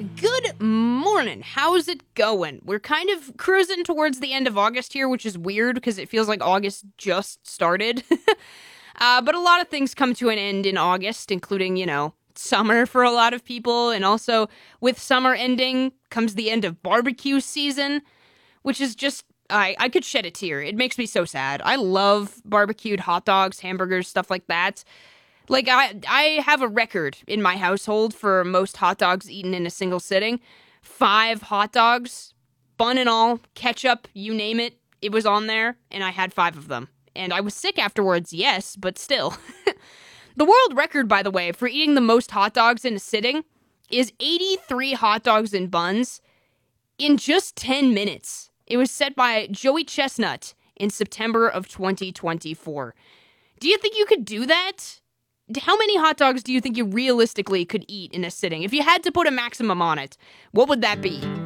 Good morning. How's it going? We're kind of cruising towards the end of August here, which is weird because it feels like August just started. But a lot of things come to an end in August, including, summer for a lot of people. And also, with summer ending comes the end of barbecue season, which is just, I could shed a tear. It makes me so sad. I love barbecued hot dogs, hamburgers, stuff like that. Like, I have a record in my household for most hot dogs eaten in a single sitting. 5 hot dogs, bun and all, ketchup, you name it. It was on there, and I had 5 of them. And I was sick afterwards, yes, but still. The world record, by the way, for eating the most hot dogs in a sitting is 83 hot dogs and buns in just 10 minutes. It was set by Joey Chestnut in September of 2024. Do you think you could do that? How many hot dogs do you think you realistically could eat in a sitting? If you had to put a maximum on it, what would that be?